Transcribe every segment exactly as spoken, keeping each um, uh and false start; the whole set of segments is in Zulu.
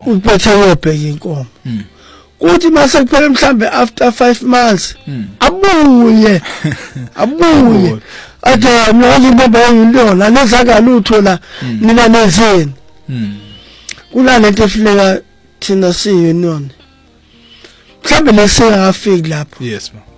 uphethe yobheka inkomo uthi mase kuphela mhlambe after five months abuye abuye athi noma baba ngilona lezaka lutho la mina nezini kula lento efuneka thina siyiunion mhlambe lesingafiki lapho yes ma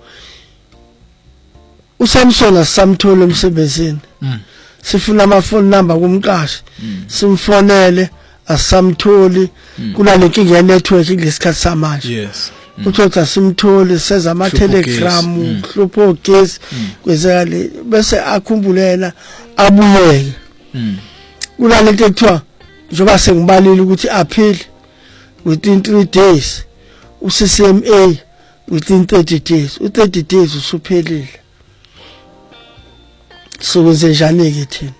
uSamson asamthola emsebenzini sifuna ama phone number kumqashi simfonele asamtholi kula lenkinga ye network kulesikhathi samanje yes uthola simtholi seza ama telegram hlupho gesi kwezakale bese akhumbulela abuyeke kula lento ekuthiwa njoba sengibalile ukuthi appeal within three days u-C C M A within thirty days u thirty days usuphelile sokwenze njani ke thina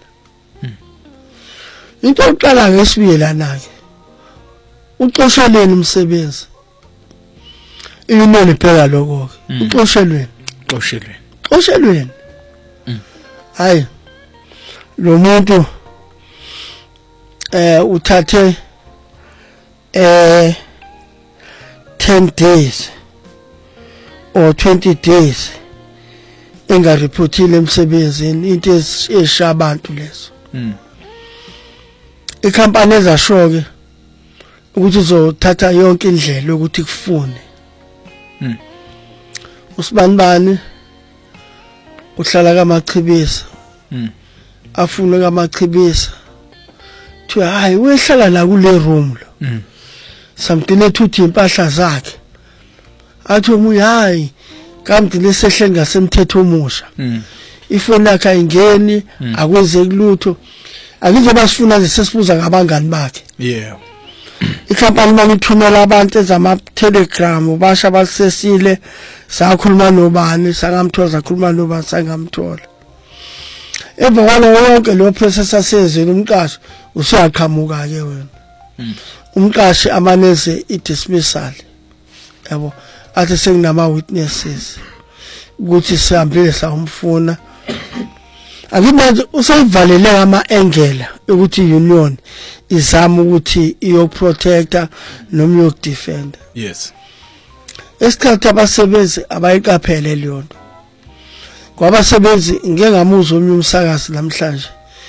into oqala ngesibuyelana ke uxoshelweni umsebenzi inoni phela lokho uxoshelweni uxoshelweni uxoshelweni hayi lo muntu eh uthathe eh ten days or twenty days engareportile emsebenzini into esha abantu leso ikhampani ezashoke ukuthi uzothatha yonke indlela ukuthi kufune usibanibani uhlala kamachibisa afuna kamachibisa thi hayi wehlala la kule room lo samdine uthi impahla zakhe athi umuyi hayi kamdine sehle ngasemthetho omusha ifoni yakhe ayingeni akwenze kulutho akuze basifuna nje sesibuza ngabangani bakhe yeah ikhampani manithumela abantu ezama telegram basha basesile sakhuluma nobani sangamthola sakhuluma nobani sangamthola emva kwalokho wonke lo process asezweni umqashi usuyaqhamuka ke wena umqashi amaneze i-dismissal yabo athi senginama witnesses ukuthi sihambile samfuna akimanje useyivalele ama engela ukuthi union izama ukuthi iyoprotector noma iyokudefend yes esikhathi abasebenzi abayiqaphele leyonto kwabasebenzi ngeke ngamuzwa omnye umsakazi namhlanje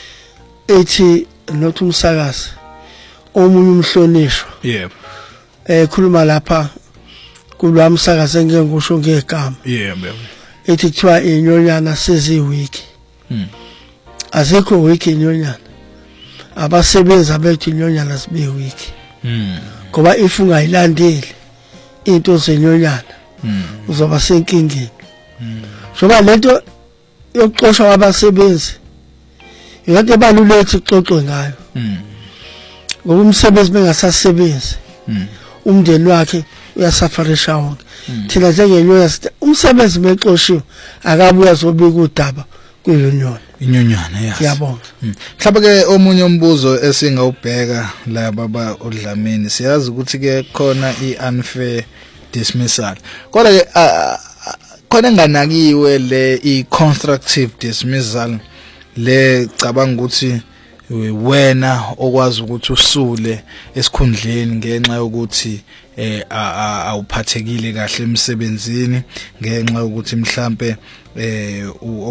ethi not umsakazi omunye umhlonishwa yebo eh khuluma lapha kulwa umsakazi engeke ngisho ngegama yebo ethi kuthiwa inyonyana seziwiki mm azikho wiki inyonyana abasebenzi abethi inyonyana sibe wiki mm ngoba if ungayilandeli into zenyonyana mm uzoba senkingeni mm ngoba lento yokuxoshwa kwabasebenzi into ebalulekile ukuxoxwe ngayo mm ngoba umsebenzi bengasasebenzi mm umndeni wakhe uyasafarisha wonke thina njengenyonyana umsebenzi mexoshiwe akabuya zobika udaba kuyunion inyonyana yes ngiyabonga mhlawumbe ke omunye umbuzo esingawubheka la baba uDlamini siyazi ukuthi ke khona iunfair dismissal kodwa ke khona enganakiwe le iconstructive dismissal le cabanga ukuthi wena okwazi ukuthi usule esikhundleni ngenxa yokuthi eh awuphathekile kahle emsebenzini ngenxa yokuthi mhlambe eh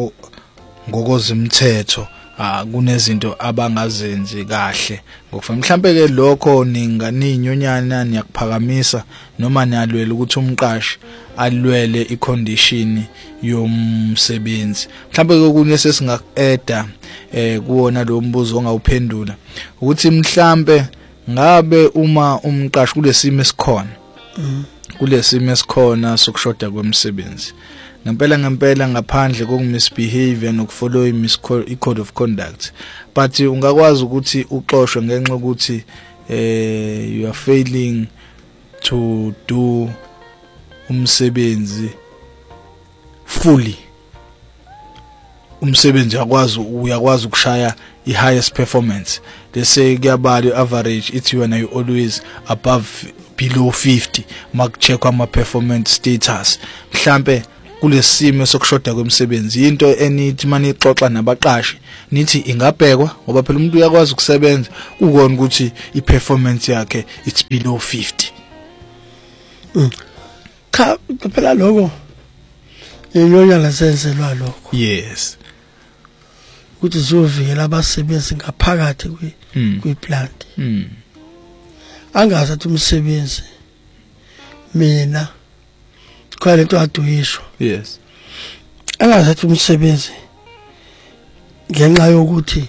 ngokozimthetho kunezinto abangazenzi kahle ngokufana mhlambe ke lokho ninganinyonyana niyakuphakamisa noma niyalwela ukuthi umqashi alwele icondition yomsebenzi mhlambe kokunye sesingaeda eh kuona lo mbuzo ongawuphendula ukuthi mhlambe ngabe uma umqashi kulesimo esikhona kulesimo esikhona sokushoda kwemsebenzi ngempela ngempela ngaphandle kokumisbehavior nokufollow i-code of conduct but ungakwazi ukuthi uxoshwe ngenxa ukuthi eh you are failing to do umsebenzi fully umsebenzi yakwazi uyakwazi ukushaya i-highest performance let's say kuyabali average ithi wena you always above below fifty makucheck ama performance status mhlambe kulesimo sokushoda kwemisebenzi into enithi manje ixoxa nabaqashi nithi ingabhekwa ngoba phela umuntu uyakwazi ukusebenza ukona ukuthi iperformance yakhe it's below fifty. Mm. Cha phela lokho inyonyana senzelwa lokho. Yes. Ukuthi ziyovikela abasebenzi ngaphakathi kwi kwiplant. Mm. Angazi athi umsebenzi mina kwale nto aduyisho. Yes. Angazi athi umsebenzi ngenxa yokuthi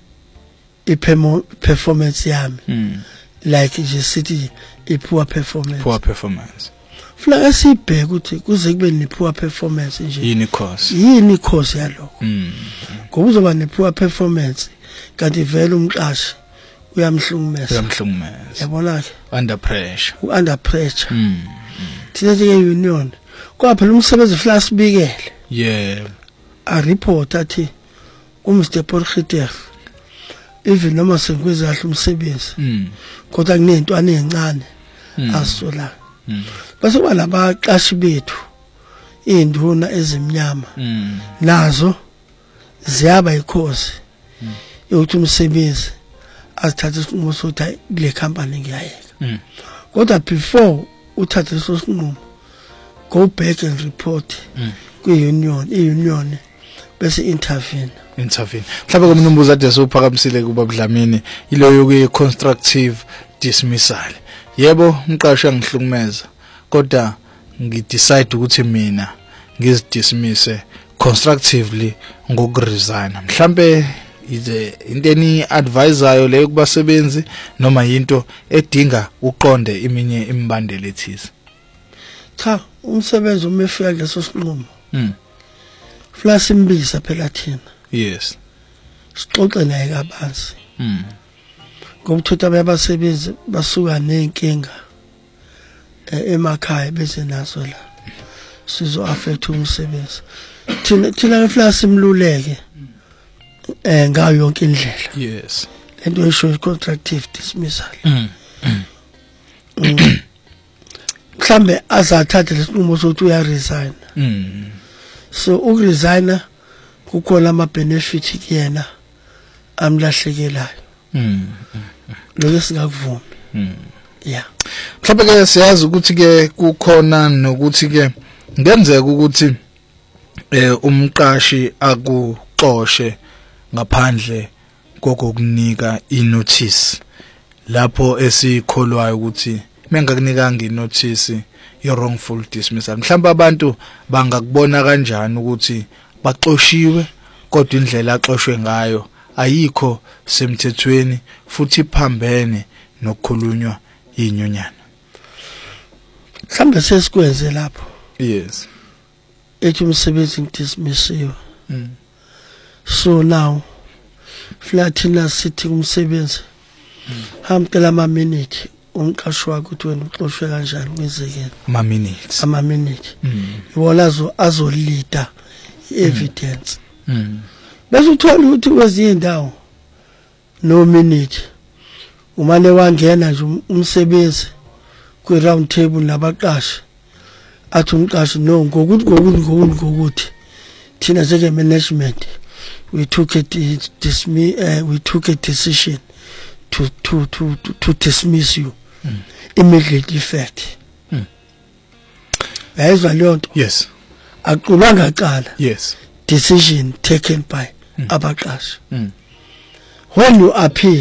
i-performance yami Mm. like nje sithi i-poor performance. Poor performance. Funeka sibheke ukuthi kuze kube ne-poor performance nje. Yini cause? Yini cause yalokho? Mm. Ngoba uzoba ne-poor performance kanti vele umqashi uyamhlungumeza. Uyamhlungumeza. Yabona ke? Under pressure. U-under pressure. Mm. Thina njenge-union kwa phela umsebenzi ufuna sibikele. Yeah. A report athi uMr Potgieter even noma sengwenza kahle umsebenzi. Mm. Kodwa kunezintwana ezincane asola. Mm. Base kuba labaqashi bethu induna ezimnyama. Mm. Nazo ziyaba ikhosi yokuthi umsebenzi azithathe isinqumo sokuthi kule company ngiyayeka. Mm. Kodwa before uthathe leso sinqumo go back and report Mm. kwi-union i-union bese intervene. Intervene. Mhlawumbe komnumbuzo ade sophakamisile kuba Dlamini iloyo kwe constructive dismissal. Yebo umqashi angihlukumeza kodwa ngidecide ukuthi mina ngizidismise constructively ngokuresign. Mhlambe ize inteni advisayo leyo kubasebenzi noma into edinga uqonde iminye imbandela ethize. Cha umsebenzi umefika leso sinqumo. Mm. Fla simbisa phela thina. Yes. Sixoxe naye kabanzi. Mm. Ngoba uthatha abasebenzi basuka nenkinga emakhaya bese naso la. Sizo affect umsebenzi. Thina thina fla simluleke. Eh ngayo yonke indlela. Yes. Lento esho constructive dismissal. Mm. Mm. Mhlambe azathatha lesinqumo sokuthi uya resign. Mm. So ukuresigna kukhona ama benefit kuyena amlahlekelayo. Mm. Lokho singakuvumi. Mm. Yeah. Mhlawumbe ke siyazi ukuthi ke kukhona nokuthi ke ngenzeka ukuthi eh umqashi akuxoshe ngaphandle kokukunika inotice lapho esikholwayo ukuthi mengakunikanga inotice yo wrongful dismissal. Mhlawumbe abantu bangakubona kanjani ukuthi baxoshiwe kodwa indlela axoshwe ngayo ayikho semthethweni futhi iphambene nokukhulunywa inyonyana. Mhlambe sesikwenze lapho. Yes. Ethi umsebenzi ngidismissiwe. Mm. So now flatina sithi umsebenzi hamkela ama minute umqashi wakho uthi wena uxoshwe kanjani kwenzekeni ama minutes ama minute mm. Iwona zo azolida evidence. Mm. Bese uthola ukuthi kwezinye indawo no minute umane wangena nje umsebenzi kwi round table nabaqashi athi umqashi no ngokuthi ngokuthi ngokuthi ngokuthi thina njenge management we took a dismiss uh, we took a decision to to to to, to dismiss you mm. immediate effect. Mm. Yayizwa leyo nto. Yes. Aqulanga qala. Yes. Decision taken by mm. abaqashi. Mm. When you appeal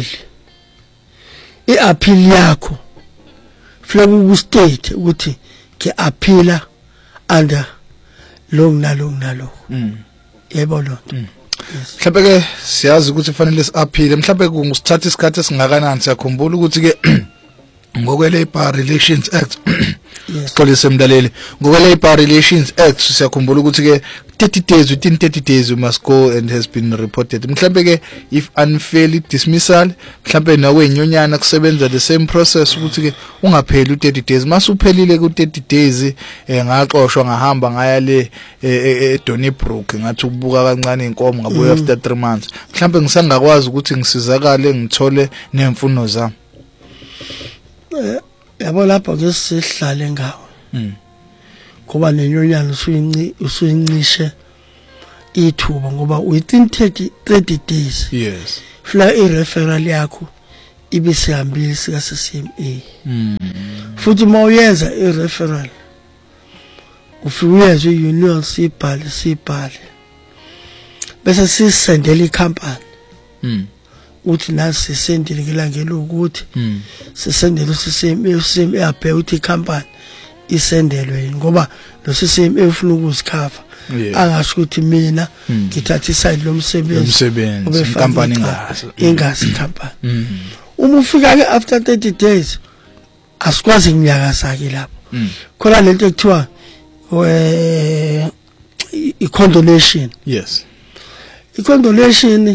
i-appeal yakho flag ukustate ukuthi ke appeala under long na long na long. Mm. Yebo lo nto. Mhlawumbe ke siyazi ukuthi kufanele si-appeal mhlawumbe kungisithatha isikhathi esingakanani siyakhumbula ukuthi ke ngokwe Labor Relations Act yes xolise mlaleli ngokwe Labor Relations Act siyakhumbula ukuthi ke thirty days within thirty days you must go and has been reported. Mhlawumbe ke if unfairly dismissal mhlawumbe nawe inyonyana kusebenza the same process ukuthi ke ungapheli u thirty days masuphelile ku thirty days eh ngaxoshwa ngahamba ngaya le e Donnybrook ngathi ukubuka kancane inkomo ngabuya after three months mhlawumbe ngisangakwazi ukuthi ngisizakale ngithole nemfuno zami. Yabo lapho ke sihlale ngawo. Mm. ngoba nenyonyana usuyinci usuyincishe ithuba ngoba within thirty days yes fla i-referral yakho ibisihambile sika C C M A mm futhi mawuyenza i-referral ufike uyenze i-union sibhale sibhale bese sisendela icompany mm uthi nasi sisendele ngelangelo ukuthi mm sisendele C C M A u C C M A abhe uthi icompany isendelwe ngoba lo C C M A ufuna ukuzikhava angasho ukuthi mina ngithatha iside lomsebenzi umsebenzi inkampani ingasi ingasi company uma ufika ke after thirty days asikwazi kunyakaza ke lapho khona lento ekuthiwa we i-condolation yes i-condolation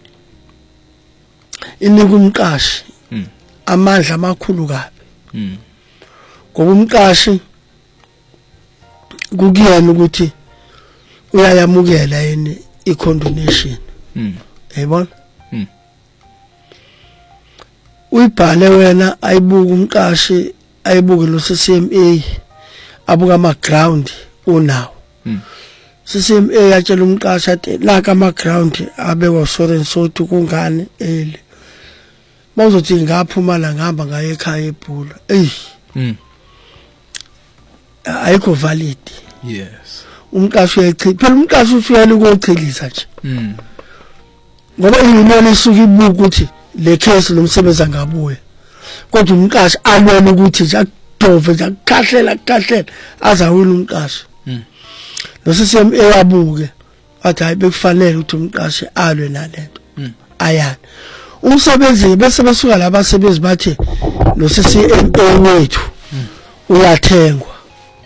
inika umqashi amandla amakhulu kabi ngoba umqashi kukuyena ukuthi uyayamukela yini i-condonation yayibona uyibhale wena ayibuka umqashi ayibuke lo C C M A abuka ama ground unawo C C M A yatshela umqashi athi laka ama ground abekwa sorry sothi kungani ele mawuzothi ngaphuma la ngihamba ngaye ekhaya eBhulu ey ayikho valid yes umqashi uyayichitha phela umqashi ufuyela ukuchilisa nje mm ngoba inginono isuka ibuka ukuthi le case lomsebenzi angabuye kodwa umqashi alwela ukuthi nje akudove nje akukhahlela akukhahlela azawina umqashi mm lo C C M A wabuke athi hayi bekufanele ukuthi umqashi alwe nalento mm ayana umsebenzi bese besuka labasebenzi bathi lo C C M A wethu uyathengwa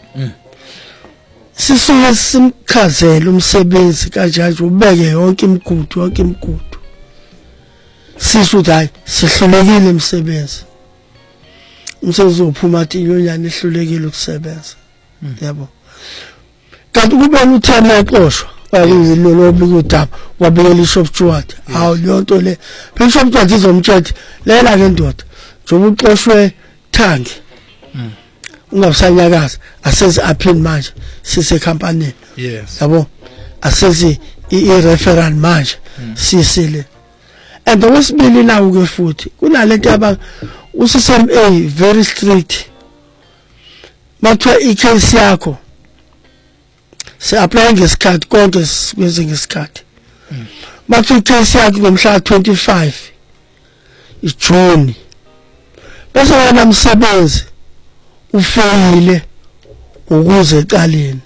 sisuke simkhazela umsebenzi kanjalo ubeke yonke imigudu yonke imigudu sisho ukuthi hayi sihlulekile umsebenzi umsebenzi uphuma athi inyonyana ihlulekile ukusebenza yabo kanti kube uthana yaxoshwa ayilo lobika udaba wabekela ishop steward hawu yonto le phela ishop steward izomtshela lela ke ndoda njoba uxoshwe thangi ungabusanyakaza asezi appeal manje sise company yes yabo asezi i-referral manje sisile and okwesibili nawo ke futhi kunalento aba u-C C M A very strict mathiwa i-case yakho se-apply ngesikhathi konke sikwenze ngesikhathi mathiwa i-case yakho ngomhla twenty-five iJuni bese wena msebenzi ufeyile ukuze eqaleni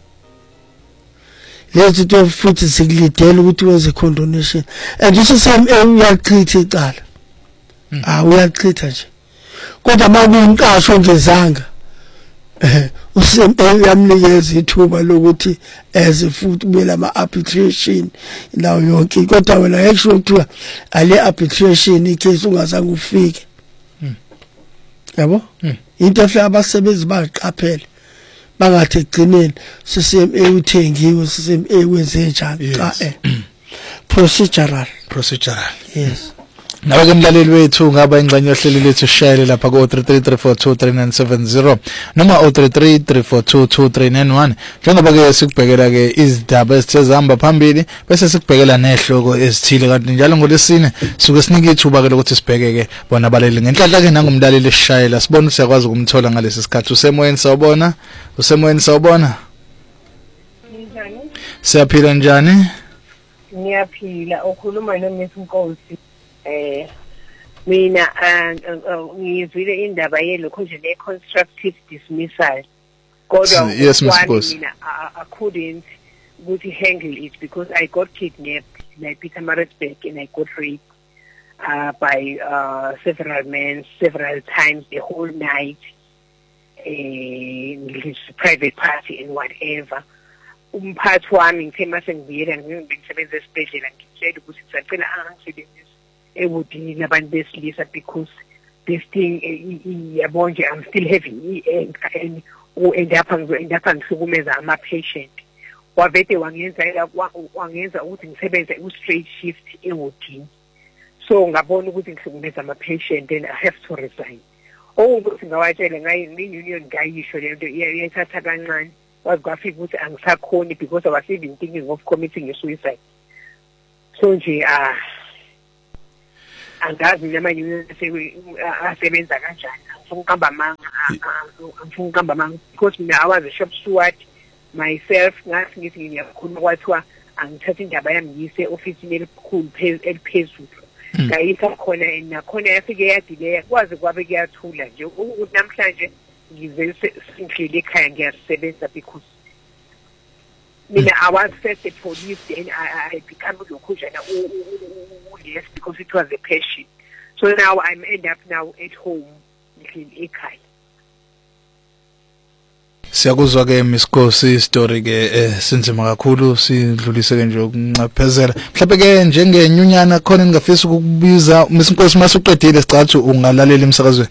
lezi zinto futhi zikulidela ukuthi wenze condonation and U C C M A uyachitha icala ah uyachitha nje kodwa makuwumqashi ongezanga U C C M A uyamnikeza ithuba lokuthi eze futhi kube lama arbitration nawo yonke kodwa wena yasho ukuthi ale arbitration icase ungazange ufike yabo into ehle abasebenzi baziqaphele bangathi egcineni C C M A uthengiwe C C M A wenze njani cha eh procedural procedural yes nawe ke mlaleli wethu ngaba ingxenye yohlelo lethu shayele lapha ku three three three four two three nine seven zero noma zero three three three four two two three nine one njengoba ke sikubhekela ke izidaba esithe zihamba phambili bese sikubhekela nehloko ezithile kanti njalo ngolesine suke sinike ithuba ke lokuthi sibheke ke bona abaleli ngenhlanhla ke nangumlaleli esishayela sibona siyakwazi ukumthola ngalesi sikhathi usemoyeni sawubona usemoyeni sawubona njani siyaphila njani ngiyaphila ukhuluma noMiss Nkosi eh mina ngizwile indaba yelokho nje le constructive dismissal kodwa yes Miss Nkosi mina I couldn't ukuthi handle it because I got kidnapped like Pietermaritzburg and I got raped uh, by uh, several men several times the whole night in his private party and whatever umphathi wami ngithe mase ngibuyela ngisebenza esibhedlela ngitshela ukuthi sicela angisebenze ewudini nabantu besilisa because this thing yabonje I'm still having and end up end up ngisukumeza ama patient wavete wangenza wangenza ukuthi ngisebenze u straight shift ewudini so ngabona ukuthi ngisukumeza ama patient and I have to resign oh ukuthi ngawatshela ngayi union ngayisho lento iyathatha kancane was graphic ukuthi angisakhoni because I was even thinking of committing a suicide. So nje ah angazi nje manje asebenza kanjani angifuna ukuhamba manga angifuna ukuhamba manga because mina I was a shop steward myself ngathi ngithi ngiyakhuluma kwathiwa angithatha indaba yami ngise office elikhulu eliphezulu ngayisa khona nakhona yafike yadelay kwazi kwabe kuyathula nje ukuthi namhlanje ngize sinhlile ekhaya ngiyasebenza because mina I was first a police and I, I became lokhujana yes because it was a passion. So now I'm end up now at home ngihlile ekhaya. Siyakuzwa ke Miss Nkosi story ke sinzima kakhulu sidlulise ke nje ukuncaphezela mhlawumbe ke njengenyunyana khona ngingafisa ukukubiza Miss Nkosi masuqedile sicathu ungalalela emsakazweni.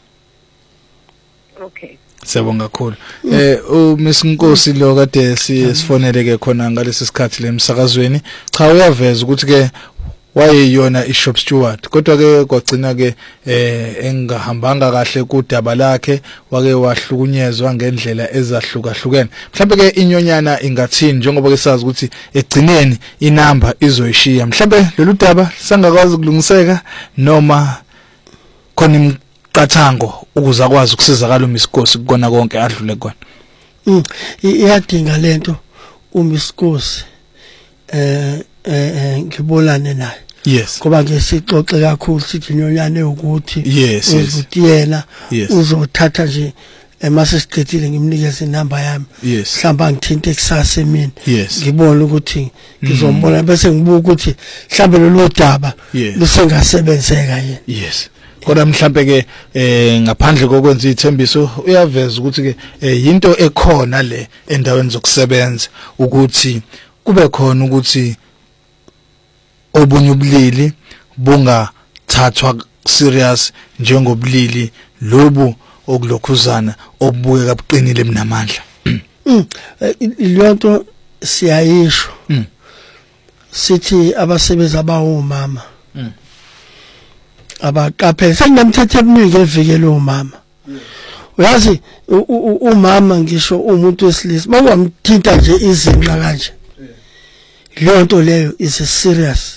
Okay. Siyabonga kakhulu. Eh u Miss Nkosi lo kade sifonele ke khona ngalesi sikhathi lemsakazweni cha uyaveza ukuthi ke wayeyona ishop steward kodwa ke kwagcina ke eh engahambanga kahle kudaba lakhe wake wahlukunyezwa ngendlela ezahlukahlukene mhlawumbe ke inyonyana ingathini njengoba ke sazi ukuthi egcineni inamba izoyishiya mhlawumbe lolu daba sangakwazi kulungiseka noma khona imqathango ukuze akwazi ukusizakala uMiss Nkosi kukona konke adlule kona. Mm iyadinga lento uMiss Nkosi eh eh ngibolane naye. Yes. Ngoba ke sixoxe kakhulu sithi inyonyane ukuthi yes, ukuthi yena yes. uzothatha nje emase siqedile ngimnikeze inamba yami. Yes. Mhlamba ngithinte kusasa emini. Yes. Ngibona ukuthi ngizombona bese ngibuka ukuthi mhlambe lo daba lusengasebenzeka yena. Yes. Kodwa mhlambe ke eh ngaphandle kokwenza izithembiso uyaveza ukuthi ke into ekhona le endaweni zokusebenza ukuthi kube khona ukuthi obunye ubulili bungathathwa serious njengobulili lobu okulokhuzana obubuke kabuqinile eminamandla. Mm ilonto siyayisho. Mm. Sithi abasebenza abawomama. Mm. Abaqaphela sengamthethe eminingi evikela umama. Uyazi umama ngisho umuntu wesilisa mawamthinta nje izinqa kanje. Lonto leyo is a serious.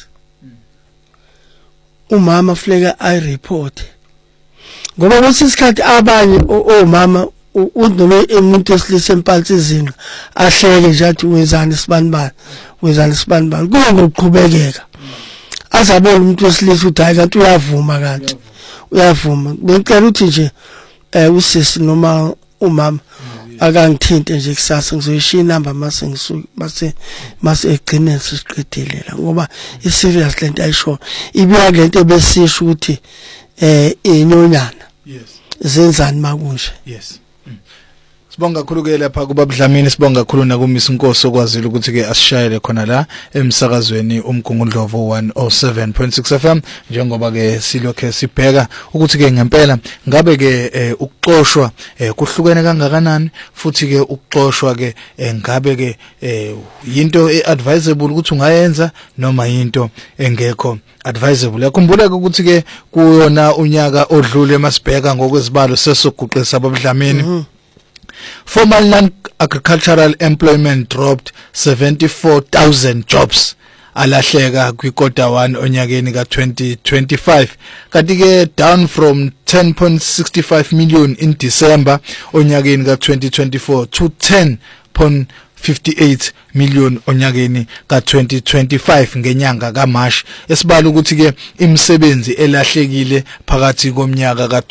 Umama fleka I report. Ngoba kwesisikhathi abanye omama unome umuntu wesilisa empalisi izinqa ahleke nje athi wezani sibanibani wezani sibanibani kungokuqhubekeka. Azabona umuntu wesilisa uthi hayi kanti uyavuma kanti uyavuma ngicela uthi nje eh usisi noma umama akangithinte nje kusasa ngizoyishiya inamba mase ngisuka mase mase egcine sisiqedelela ngoba i serious lento ayisho ibiya lento besisho ukuthi eh inyonyana yes zenzani makunje. Yes. Sibonga kakhulu ke lapha kubabudlamini sibonga kakhulu na ku Miss Nkosi okwazile ukuthi ke asishayele khona la emsakazweni umgungundlovu one oh seven point six F M njengoba ke silokhe sibheka ukuthi ke ngempela ngabe ke ukuxoshwa kuhlukene kangakanani futhi ke ukuxoshwa ke ngabe ke into eadvisable ukuthi ungayenza noma into engekho advisable. Yakhumbula ukuthi ke kuyona unyaka odlule emasibheka ngokwezibalo sesoguqisa ababudlamini. Mm -hmm. Formal non-agricultural employment dropped seventy-four thousand jobs alahleka kwikota one onyakeni ka twenty twenty-five kanti ke down from ten point six five million in December onyakeni ka twenty twenty-four to ten point five eight million onyakeni ka twenty twenty-five ngenyanga kaMarch esibala ukuthi ke imisebenzi elahlekile phakathi komnyaka ka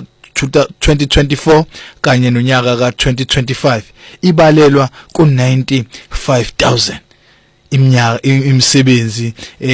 twenty twenty-four kanye nonyaka ka twenty twenty-five ibalelwa ku ninety-five thousand iminyaka imisebenzi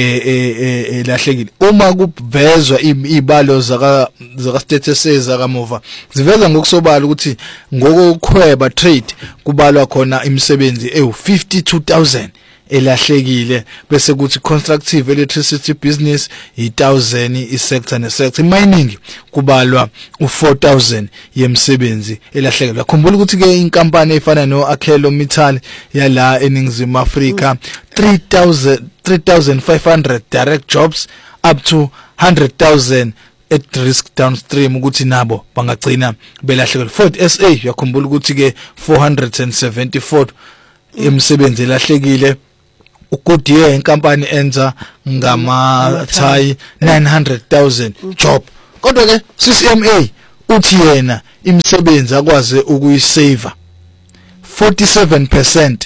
elahlekile. Uma kuvezwa ibalo zaka zaka statistics zakamuva ziveza ngokusobala ukuthi ngokukhweba trade kubalwa khona imisebenzi ewu fifty-two thousand elahlekile bese kuthi constructive electricity business one thousand isector nesector mining kubalwa u four thousand yemsebenzi elahlekile. Khumbula ukuthi ke inkampani efana no Akelo Metal yala eningizimu Africa three thousand three thousand five hundred direct jobs up to one hundred thousand at risk downstream ukuthi nabo bangagcina belahlekelwe. Ford S A yakhumbula ukuthi ke four hundred seventy-four imisebenzi elahlekile. uGoodyear inkampani enza ngama thai nine hundred thousand job. Kodwa ke C C M A uthi yena imisebenzi akwazi ukuyisave forty-seven percent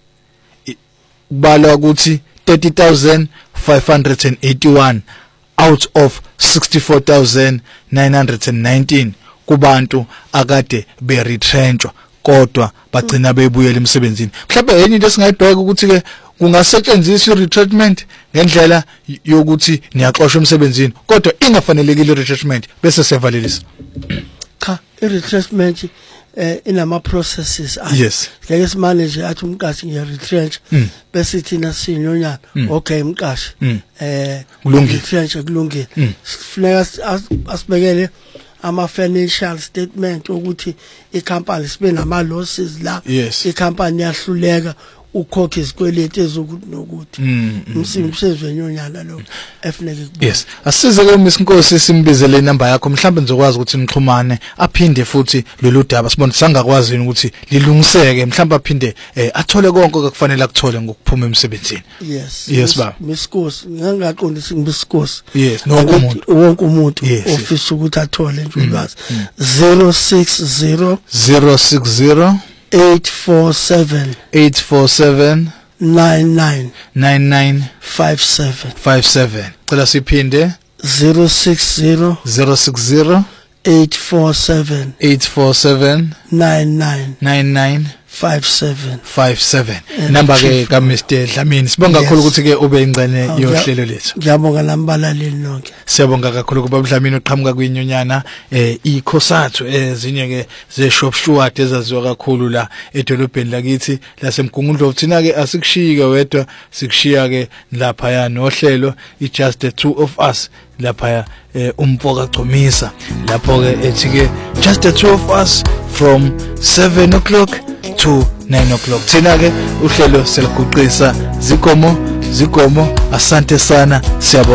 kubalwa ukuthi thirty thousand five hundred eighty-one out of sixty-four thousand nine hundred nineteen kubantu akade be retrenchwa kodwa bagcina bebuyela emsebenzini. Mhlawumbe enye into esingayibheka ukuthi ke kungasetshenziswa retrenchment ngendlela yokuthi niyaxoshwa emsebenzini kodwa ingafanelekile retrenchment bese sevalelisa. Cha, i-retrenchment eh inama processes ayo. Yes. Ngeke simanage athi umqashi ngiya retrench bese thina sinyonyana okay umqashi eh retrench kulungile. Kufuneka asibekele ama financial statement ukuthi icompany sibe nama losses la icompany yahluleka ukhokhe izikweleti ezokuthi nokuthi umsebenzi wenyonyana lo efuneke kuba. Yes, asize ke Miss Nkosi simbizele inamba yakho mhlawumbe nizokwazi ukuthi nixhumane aphinde futhi lolu daba sibone sangakwazi ukuthi lilungiseke mhlawumbe aphinde athole konke okufanele akuthole ngokuphuma emsebenzini. Yes. Yes ba. Miss Nkosi ngingaqondisi ngibiss Nkosi. Yes, nonke umuntu wonke umuntu ofisa ukuthi athole nje ulwazi zero six zero zero six zero eight four seven eight four seven nine nine nine nine five seven five seven. Cela siphinde zero six zero zero six zero eight four seven eight four seven nine nine nine nine five seven five seven. Number ke ka Mister Dlamini. Sibonga kakhulu ukuthi ke ube ingcane yohlelo lethu. Ngiyabonga lambalaleli nonke. Siyabonga kakhulu kuba Dlamini oqhamuka kwinyonyana eh ikhosathu ezinye ke ze shop steward ezaziwa kakhulu la edolobheni lakithi lasemgungundlovu. Thina ke asikushiyike wedwa sikushiya ke lapha ya nohlelo i just the two of us lapha eh umfoka Gcomisa lapho ke ethi ke just the two of us from seven o'clock to nine o'clock. Thina ke uhlelo seliguqisa zigomo zigomo asante sana siyabonga.